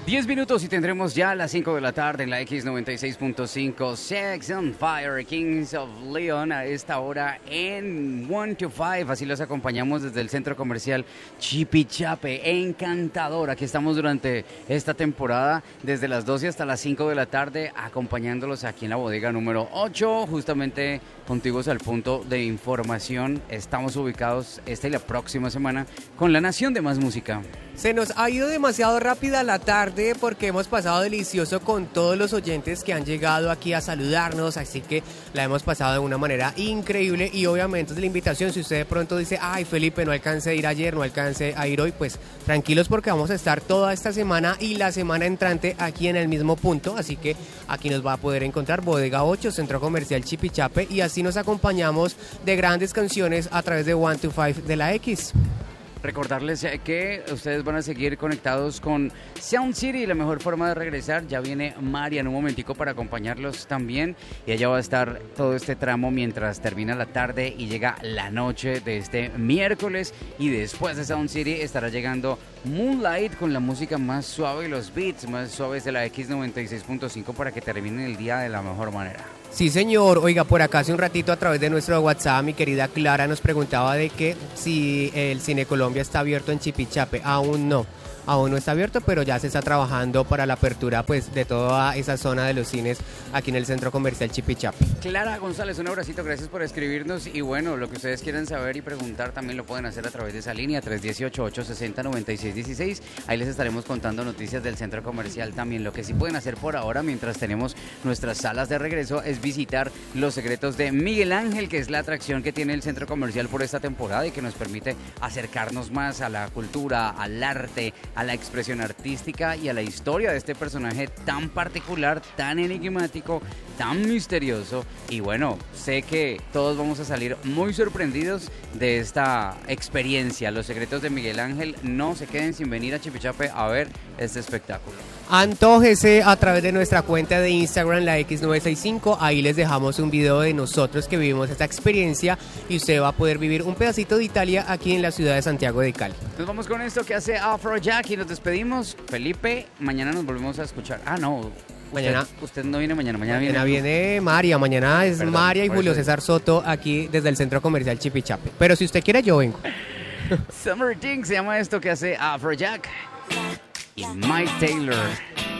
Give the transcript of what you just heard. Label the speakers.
Speaker 1: 10 minutos y tendremos ya a las 5 de la tarde en la X96.5 Sex on Fire, Kings of Leon, a esta hora en 1 to 5. Así los acompañamos desde el centro comercial Chipichape. Encantador. Aquí estamos durante esta temporada desde las 12 hasta las 5 de la tarde acompañándolos aquí en la bodega número 8, justamente contiguos al punto de información. Estamos ubicados esta y la próxima semana con la nación de más música.
Speaker 2: Se nos ha ido demasiado rápida la tarde porque hemos pasado delicioso con todos los oyentes que han llegado aquí a saludarnos, así que la hemos pasado de una manera increíble y obviamente es la invitación, si usted de pronto dice, ay Felipe, no alcancé a ir ayer, no alcancé a ir hoy, pues tranquilos porque vamos a estar toda esta semana y la semana entrante aquí en el mismo punto, así que aquí nos va a poder encontrar Bodega 8, Centro Comercial Chipichape, y así nos acompañamos de grandes canciones a través de 1 to 5 de la X.
Speaker 1: Recordarles que ustedes van a seguir conectados con Sound City. La mejor forma de regresar, ya viene María en un momentico para acompañarlos también, y ella va a estar todo este tramo mientras termina la tarde y llega la noche de este miércoles, y después de Sound City estará llegando Moonlight con la música más suave y los beats más suaves de la X96.5 para que terminen el día de la mejor manera.
Speaker 2: Sí, señor. Oiga, por acá hace un ratito a través de nuestro WhatsApp, mi querida Clara nos preguntaba de que si el Cine Colombia está abierto en Chipichape. Aún no está abierto, pero ya se está trabajando para la apertura pues de toda esa zona de los cines aquí en el Centro Comercial Chipichape.
Speaker 1: Clara González, un abracito, gracias por escribirnos, y bueno, lo que ustedes quieran saber y preguntar también lo pueden hacer a través de esa línea 318-860-9616. Ahí les estaremos contando noticias del Centro Comercial también. Lo que sí pueden hacer por ahora, mientras tenemos nuestras salas de regreso, es visitar Los Secretos de Miguel Ángel, que es la atracción que tiene el Centro Comercial por esta temporada y que nos permite acercarnos más a la cultura, al arte, a la expresión artística y a la historia de este personaje tan particular, tan enigmático, tan misterioso. Y bueno, sé que todos vamos a salir muy sorprendidos de esta experiencia. Los Secretos de Miguel Ángel. No se queden sin venir a Chipichape a ver este espectáculo.
Speaker 2: Antójese a través de nuestra cuenta de Instagram, la X965. Ahí les dejamos un video de nosotros que vivimos esta experiencia y usted va a poder vivir un pedacito de Italia aquí en la ciudad de Santiago de Cali.
Speaker 1: Nos vamos con esto que hace Afrojack y nos despedimos. Felipe, mañana nos volvemos a escuchar.
Speaker 2: Mañana
Speaker 1: usted no viene mañana
Speaker 2: viene María, mañana es
Speaker 1: Perdón,
Speaker 2: María y Julio César Soto aquí desde el Centro Comercial Chipichape. Pero si usted quiere, yo vengo.
Speaker 1: Summer Thing se llama esto que hace Afrojack y Mike Taylor.